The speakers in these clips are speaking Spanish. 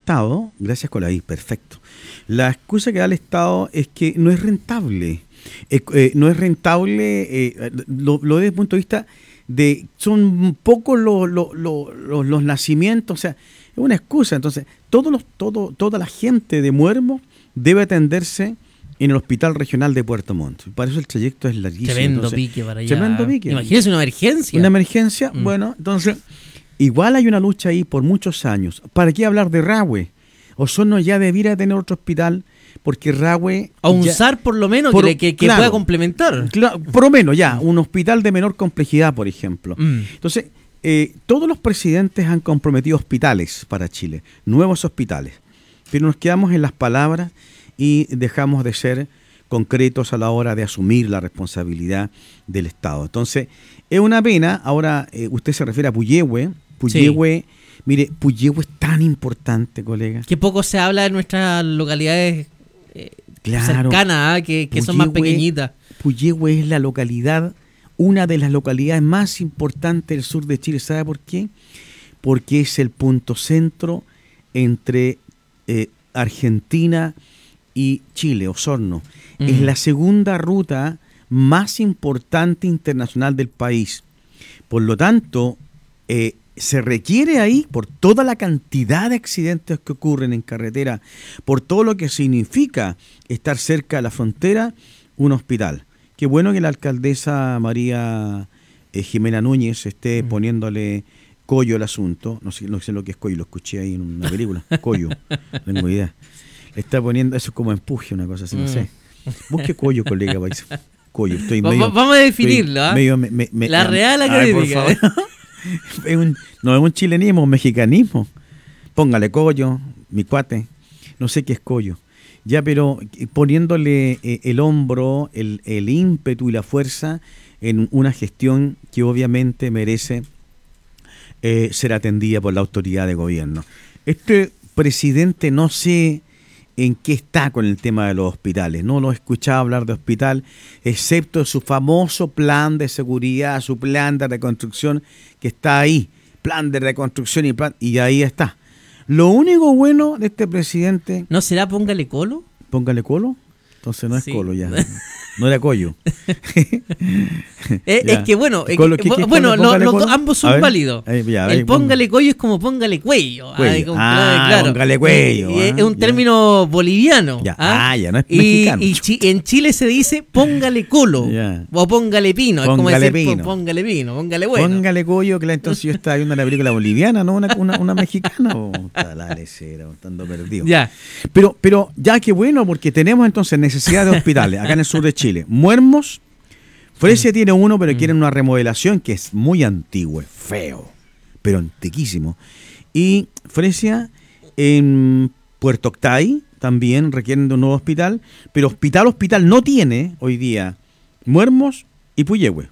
Estado, gracias Colaí, perfecto. La excusa que da el Estado es que no es rentable. No es rentable, lo desde el punto de vista de, son pocos los nacimientos, o sea, es una excusa. Entonces, toda la gente de Muermo debe atenderse en el Hospital Regional de Puerto Montt. Para eso el trayecto es larguísimo. Tremendo pique para allá. Tremendo pique. Imagínese una emergencia. Una emergencia, bueno, entonces, igual hay una lucha ahí por muchos años. ¿Para qué hablar de Rahue? Osorno ya debiera tener otro hospital, porque Rahue... A un SAR por lo menos que claro, pueda complementar. Claro, por lo menos ya, un hospital de menor complejidad, por ejemplo. Entonces, todos los presidentes han comprometido hospitales para Chile, nuevos hospitales. Pero nos quedamos en las palabras y dejamos de ser concretos a la hora de asumir la responsabilidad del Estado. Entonces, es una pena. Ahora, usted se refiere a Puyehue. Puyehue, sí. Mire, Puyehue es tan importante, colega. Que poco se habla de nuestras localidades cercanas, que Puyehue, son más pequeñitas. Puyehue es la localidad, una de las localidades más importantes del sur de Chile. ¿Sabe por qué? Porque es el punto centro entre Argentina y Chile, Osorno. Es la segunda ruta más importante internacional del país. Por lo tanto, se requiere ahí, por toda la cantidad de accidentes que ocurren en carretera, por todo lo que significa estar cerca de la frontera, un hospital. Qué bueno que la alcaldesa María Jimena Núñez esté poniéndole collo al asunto. No sé lo que es collo, lo escuché ahí en una película. Collo, no tengo idea. Le está poniendo, eso es como empuje, una cosa así, no sé. Busque collo, colega. Collo, estoy medio... Vamos a definirlo, ¿ah? La Real Académica. No es un chilenismo, un mexicanismo. Póngale collo, mi cuate. No sé qué es collo. Ya, pero poniéndole el hombro, el ímpetu y la fuerza en una gestión que obviamente merece ser atendida por la autoridad de gobierno. Este presidente no sé en qué está con el tema de los hospitales. No lo he escuchado hablar de hospital, excepto su famoso plan de seguridad, su plan de reconstrucción que está ahí. Plan de reconstrucción y ahí está. Lo único bueno de este presidente... ¿No será póngale colo? ¿Póngale colo? Entonces no es colo ya. No era collo. Es que bueno, ambos son válidos. El póngale collo es como póngale cuello. Claro. Póngale cuello. Es un término boliviano. Ya no es mexicano. Y en Chile se dice póngale colo o póngale pino. Póngale es como decir pino. Póngale pino, póngale bueno. Póngale collo, que entonces yo estaba viendo la película boliviana, no una mexicana. Estando perdido. Ya. Pero ya que bueno, porque tenemos entonces necesidad de hospitales acá en el sur de Chile. Muermos, Fresia tiene uno, pero quieren una remodelación que es muy antiguo, es feo, pero antiquísimo. Y Fresia, en Puerto Octay también requieren de un nuevo hospital, pero hospital no tiene hoy día Muermos y Puyehue.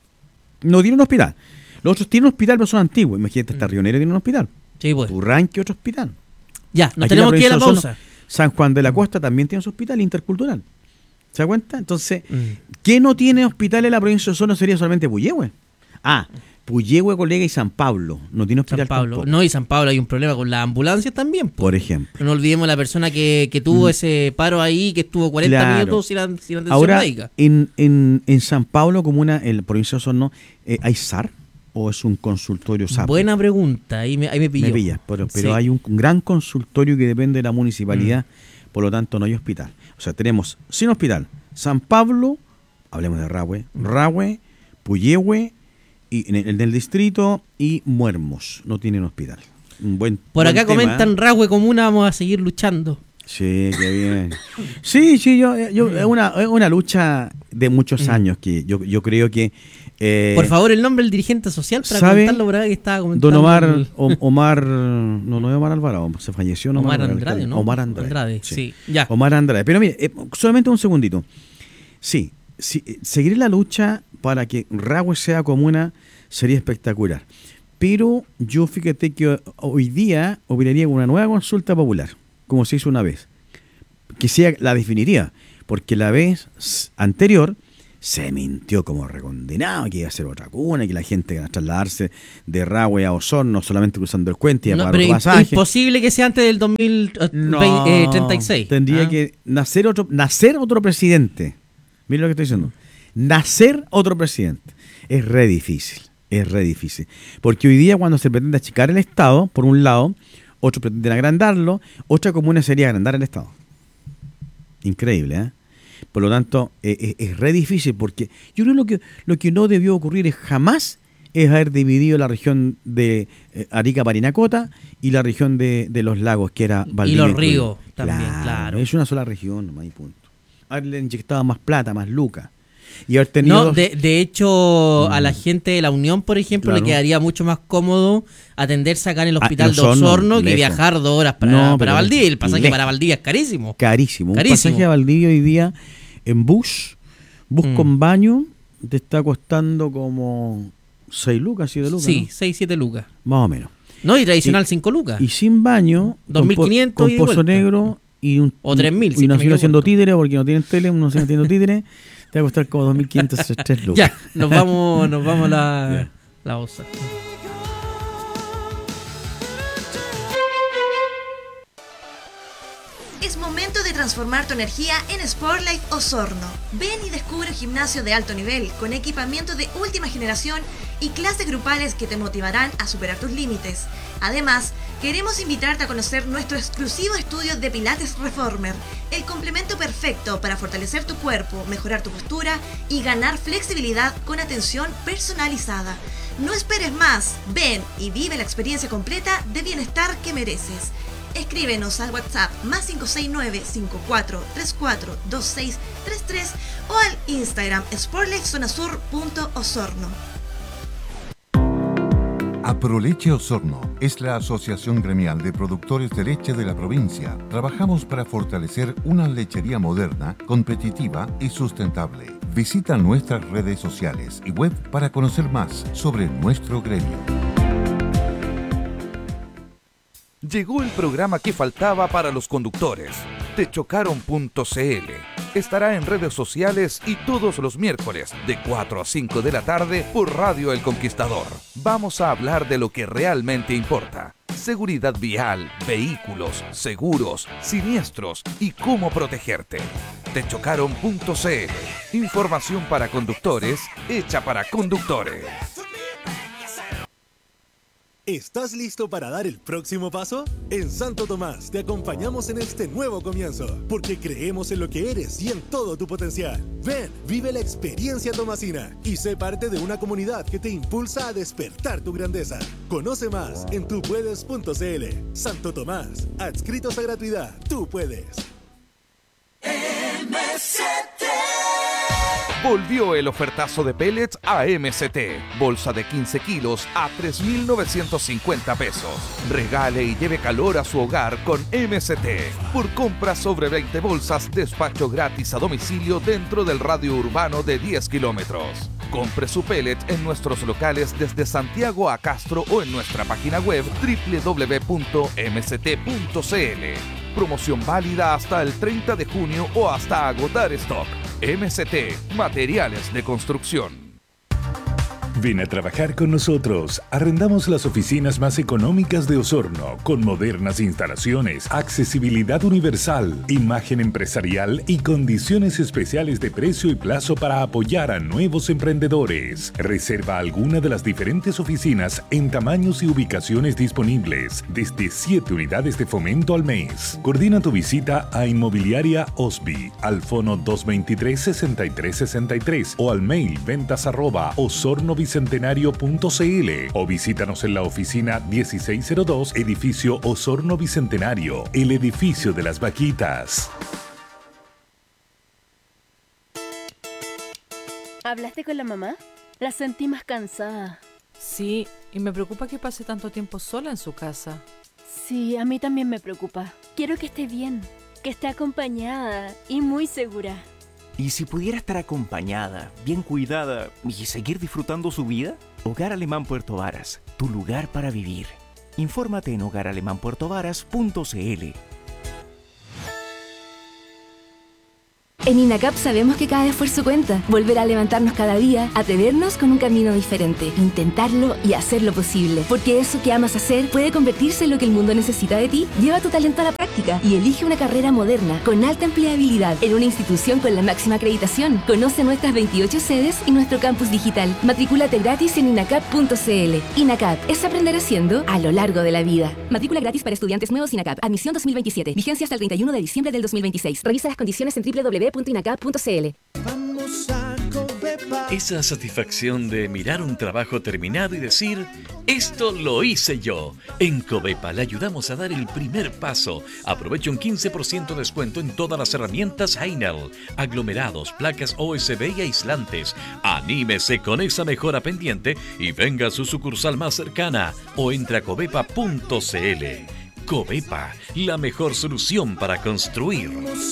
No tiene un hospital. Los otros tienen un hospital, pero son antiguos. Imagínate, hasta Rionero tiene un hospital. Sí, pues. Urranque, otro hospital. Ya, nos tenemos que ir a la pausa. San Juan de la Costa también tiene su hospital intercultural. ¿Se da cuenta? Entonces, ¿qué no tiene hospital en la provincia de Osorno? Sería solamente Puyehue. Puyehue, colega, y San Pablo. No tiene hospital. San Pablo. No, y San Pablo hay un problema con las ambulancias también. Por ejemplo. No olvidemos la persona que tuvo ese paro ahí, que estuvo 40 minutos sin atención médica. En San Pablo, comuna, en la provincia de Osorno, ¿hay SAR o es un consultorio SAR? Buena pregunta, ahí me pilló. Me pillas, pero hay un gran consultorio que depende de la municipalidad, por lo tanto no hay hospital. O sea, tenemos sin hospital San Pablo, hablemos de Rahue, Puyehue, y en el distrito, y Muermos no tienen hospital. Por acá comentan Rahue Comuna, vamos a seguir luchando. Sí, qué bien. Sí, yo es una lucha de muchos años que yo creo que... por favor, el nombre del dirigente social para comentarlo por acá que estaba comentando. Don Omar Alvarado, se falleció. Omar Andrade, ¿no? Omar Andrade, sí, ya. Omar Andrade. Pero mire, solamente un segundito. Sí, seguiré la lucha para que Rahue sea comuna sería espectacular. Pero yo fíjate que hoy día opinaría una nueva consulta popular, como se hizo una vez, que sea la definiría, porque la vez anterior se mintió como recondenado que iba a ser otra cuna, que la gente iba a trasladarse de Rahue a Osorno solamente cruzando el puente y a pagar otro pasaje. Es imposible que sea antes del 2036. Tendría que nacer otro presidente. Mira lo que estoy diciendo. Nacer otro presidente. Es re difícil. Porque hoy día cuando se pretende achicar el Estado, por un lado, otros pretenden agrandarlo, otra comuna sería agrandar el Estado. Increíble, ¿eh? Por lo tanto, es re difícil porque yo creo que lo que no debió ocurrir jamás es haber dividido la región de Arica-Parinacota y la región de los lagos, que era Valdivia. Y los ríos también, claro. Es una sola región, nomás y punto. Haberle inyectado más plata, más lucas. Y haber tenido de hecho, a la gente de la Unión, por ejemplo, le quedaría mucho más cómodo atenderse acá en el hospital de Osorno que viajar 2 horas para Valdivia. El pasaje para Valdivia es carísimo. Carísimo. Un pasaje a Valdivia hoy día en bus con baño, te está costando como 6 lucas, 7 lucas. Sí, ¿no? 6, 7 lucas. Más o menos. No, y tradicional 5 lucas. Y sin baño, 2.500 con Pozo Negro y o 3.000. Y una señora haciendo títere, porque no tienen tele, uno sigue haciendo títere. Te va a costar como 2.503 lucas. Ya, nos vamos a la osa. Es momento de transformar tu energía en Sportlife Osorno. Ven y descubre un gimnasio de alto nivel con equipamiento de última generación y clases grupales que te motivarán a superar tus límites. Además, queremos invitarte a conocer nuestro exclusivo estudio de Pilates Reformer, el complemento perfecto para fortalecer tu cuerpo, mejorar tu postura y ganar flexibilidad con atención personalizada. No esperes más, ven y vive la experiencia completa de bienestar que mereces. Escríbenos al WhatsApp +569-5434-2633 o al Instagram sportlifezonasur.osorno. Aproleche Osorno es la asociación gremial de productores de leche de la provincia. Trabajamos para fortalecer una lechería moderna, competitiva y sustentable. Visita nuestras redes sociales y web para conocer más sobre nuestro gremio. Llegó el programa que faltaba para los conductores. Techocaron.cl. Estará en redes sociales y todos los miércoles de 4 a 5 de la tarde por Radio El Conquistador. Vamos a hablar de lo que realmente importa. Seguridad vial, vehículos, seguros, siniestros y cómo protegerte. Techocaron.cl. Información para conductores, hecha para conductores. ¿Estás listo para dar el próximo paso? En Santo Tomás te acompañamos en este nuevo comienzo, porque creemos en lo que eres y en todo tu potencial. Ven, vive la experiencia tomasina y sé parte de una comunidad que te impulsa a despertar tu grandeza. Conoce más en tupuedes.cl. Santo Tomás, adscritos a gratuidad, tú puedes. MCT. Volvió el ofertazo de pellets a MCT. Bolsa de 15 kilos a 3.950 pesos. Regale y lleve calor a su hogar con MCT. Por compra sobre 20 bolsas, despacho gratis a domicilio dentro del radio urbano de 10 kilómetros. Compre su pellet en nuestros locales desde Santiago a Castro o en nuestra página web www.mct.cl. Promoción válida hasta el 30 de junio o hasta agotar stock. MCT, materiales de construcción. Ven a trabajar con nosotros. Arrendamos las oficinas más económicas de Osorno, con modernas instalaciones, accesibilidad universal, imagen empresarial y condiciones especiales de precio y plazo para apoyar a nuevos emprendedores. Reserva alguna de las diferentes oficinas en tamaños y ubicaciones disponibles, desde 7 unidades de fomento al mes. Coordina tu visita a Inmobiliaria Osby, al fono 223-6363 o al mail ventas@osornobicentenario.cl o visítanos en la oficina 1602, edificio Osorno Bicentenario, el edificio de las vaquitas. ¿Hablaste con la mamá? La sentí más cansada. Sí, y me preocupa que pase tanto tiempo sola en su casa. Sí, a mí también me preocupa. Quiero que esté bien, que esté acompañada y muy segura. ¿Y si pudiera estar acompañada, bien cuidada y seguir disfrutando su vida? Hogar Alemán Puerto Varas, tu lugar para vivir. Infórmate en hogaralemánpuertovaras.cl. En INACAP sabemos que cada esfuerzo cuenta. Volver a levantarnos cada día, atrevernos con un camino diferente, intentarlo y hacerlo posible. Porque eso que amas hacer puede convertirse en lo que el mundo necesita de ti. Lleva tu talento a la práctica y elige una carrera moderna, con alta empleabilidad, en una institución con la máxima acreditación. Conoce nuestras 28 sedes y nuestro campus digital. Matricúlate gratis en inacap.cl. INACAP es aprender haciendo a lo largo de la vida. Matrícula gratis para estudiantes nuevos INACAP. Admisión 2027. Vigencia hasta el 31 de diciembre del 2026. Revisa las condiciones en www.inacap.cl. Esa satisfacción de mirar un trabajo terminado y decir, esto lo hice yo. En Covepa le ayudamos a dar el primer paso. Aproveche un 15% de descuento en todas las herramientas Heinel, aglomerados, placas OSB y aislantes. Anímese con esa mejora pendiente y venga a su sucursal más cercana o entre a covepa.cl. Covepa, la mejor solución para construir.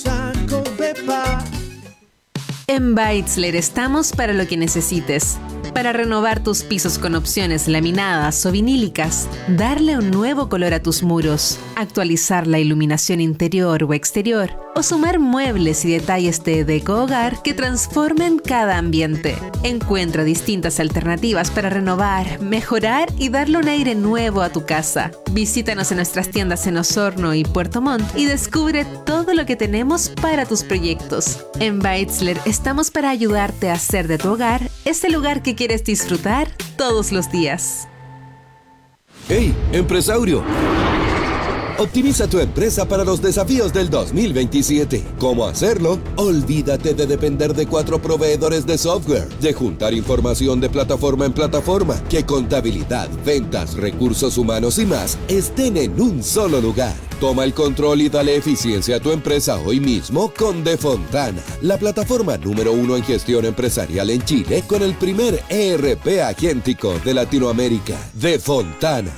En Beitzler estamos para lo que necesites. Para renovar tus pisos con opciones laminadas o vinílicas, darle un nuevo color a tus muros, actualizar la iluminación interior o exterior, o sumar muebles y detalles de deco hogar que transformen cada ambiente. Encuentra distintas alternativas para renovar, mejorar y darle un aire nuevo a tu casa. Visítanos en nuestras tiendas en Osorno y Puerto Montt y descubre todo lo que tenemos para tus proyectos. En Beitzler estamos para ayudarte a hacer de tu hogar ese lugar que quieres disfrutar todos los días. ¡Hey, empresario! Optimiza tu empresa para los desafíos del 2027. ¿Cómo hacerlo? Olvídate de depender de 4 proveedores de software, de juntar información de plataforma en plataforma, que contabilidad, ventas, recursos humanos y más estén en un solo lugar. Toma el control y dale eficiencia a tu empresa hoy mismo con Defontana, la plataforma número 1 en gestión empresarial en Chile, con el primer ERP agéntico de Latinoamérica. Defontana.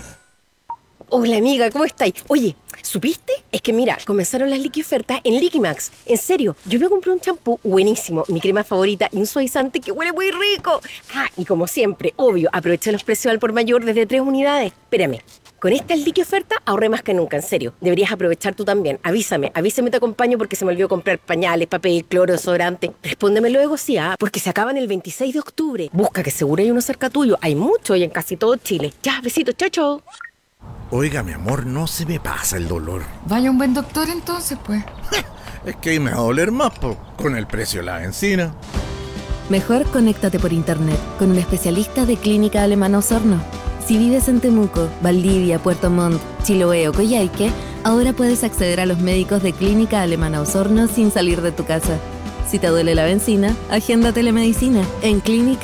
Hola amiga, ¿cómo estáis? Oye, ¿supiste? Es que mira, comenzaron las liquiofertas en Liquimax. En serio, yo me compré un champú buenísimo, mi crema favorita y un suavizante que huele muy rico. Y como siempre, obvio, aproveché los precios al por mayor desde 3 unidades. Espérame, con esta liquioferta ahorré más que nunca, en serio. Deberías aprovechar tú también. Avísame, te acompaño porque se me olvidó comprar pañales, papel, cloro, desodorante. Respóndeme luego sí, porque se acaban el 26 de octubre. Busca que seguro hay uno cerca tuyo. Hay mucho y en casi todo Chile. Ya, besitos, chao, chao. Oiga, mi amor, no se me pasa el dolor. Vaya un buen doctor entonces, pues. Es que ahí me va a doler más, con el precio de la benzina. Mejor conéctate por internet con un especialista de Clínica Alemana Osorno. Si vives en Temuco, Valdivia, Puerto Montt, Chiloé o Coyhaique, ahora puedes acceder a los médicos de Clínica Alemana Osorno sin salir de tu casa. Si te duele la benzina, agenda telemedicina en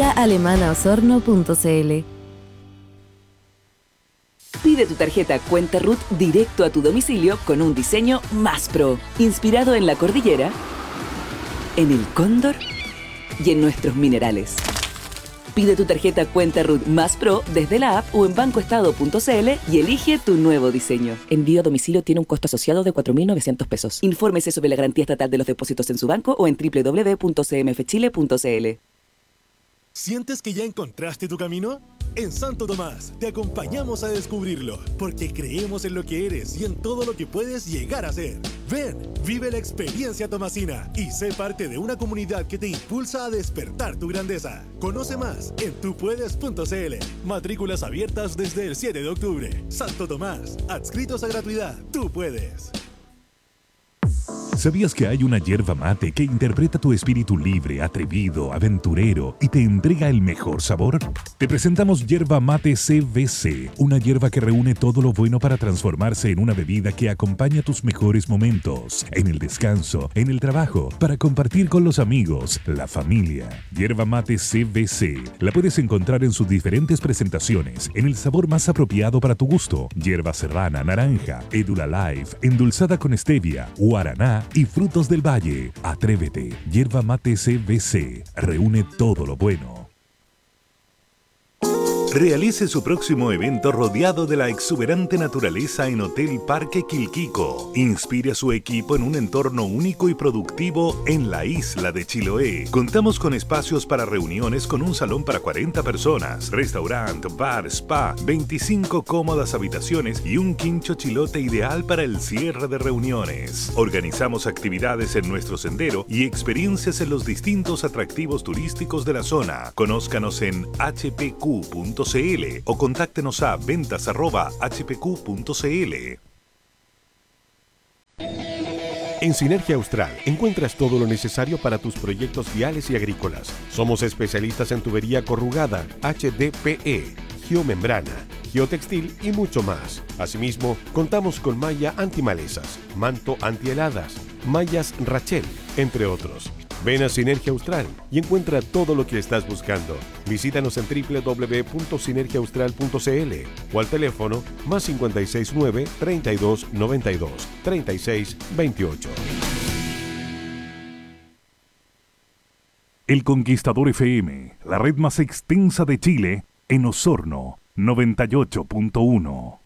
clínicaalemanaosorno.cl. Pide tu tarjeta Cuenta RUT directo a tu domicilio con un diseño más pro, inspirado en la cordillera, en el cóndor y en nuestros minerales. Pide tu tarjeta Cuenta RUT más pro desde la app o en bancoestado.cl y elige tu nuevo diseño. Envío a domicilio tiene un costo asociado de 4.900 pesos. Infórmese sobre la garantía estatal de los depósitos en su banco o en www.cmfchile.cl. ¿Sientes que ya encontraste tu camino? En Santo Tomás te acompañamos a descubrirlo, porque creemos en lo que eres y en todo lo que puedes llegar a ser. Ven, vive la experiencia tomasina y sé parte de una comunidad que te impulsa a despertar tu grandeza. Conoce más en tupuedes.cl. Matrículas abiertas desde el 7 de octubre. Santo Tomás, adscritos a gratuidad. Tú puedes. ¿Sabías que hay una yerba mate que interpreta tu espíritu libre, atrevido, aventurero y te entrega el mejor sabor? Te presentamos Yerba Mate CBC, una yerba que reúne todo lo bueno para transformarse en una bebida que acompaña tus mejores momentos, en el descanso, en el trabajo, para compartir con los amigos, la familia. Yerba Mate CBC la puedes encontrar en sus diferentes presentaciones, en el sabor más apropiado para tu gusto: yerba serrana, naranja, Edula Life, endulzada con stevia, guaraná y frutos del valle. Atrévete. Yerba Mate CBC reúne todo lo bueno. Realice su próximo evento rodeado de la exuberante naturaleza en Hotel Parque Quilquico. Inspire a su equipo en un entorno único y productivo en la isla de Chiloé. Contamos con espacios para reuniones con un salón para 40 personas, restaurante, bar, spa, 25 cómodas habitaciones y un quincho chilote ideal para el cierre de reuniones. Organizamos actividades en nuestro sendero y experiencias en los distintos atractivos turísticos de la zona. Conózcanos en hpq.cl o contáctenos a ventas@hpq.cl. En Sinergia Austral encuentras todo lo necesario para tus proyectos viales y agrícolas. Somos especialistas en tubería corrugada, HDPE, geomembrana, geotextil y mucho más. Asimismo, contamos con malla antimalezas, manto antiheladas, mallas Rachel, entre otros. Ven a Sinergia Austral y encuentra todo lo que estás buscando. Visítanos en www.sinergiaaustral.cl o al teléfono +569 32 92 36 28. El Conquistador FM, la red más extensa de Chile, en Osorno, 98.1.